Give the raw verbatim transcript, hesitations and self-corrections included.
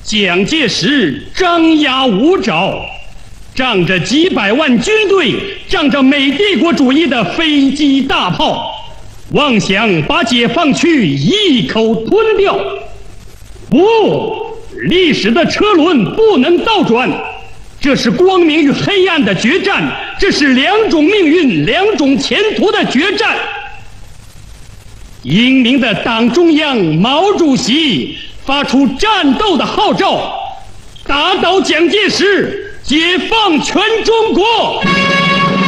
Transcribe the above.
蒋介石张牙舞爪，仗着几百万军队，仗着美帝国主义的飞机大炮，妄想把解放区一口吞掉。不，历史的车轮不能倒转，这是光明与黑暗的决战，这是两种命运、两种前途的决战。英明的党中央毛主席发出战斗的号召，打倒蒋介石，解放全中国。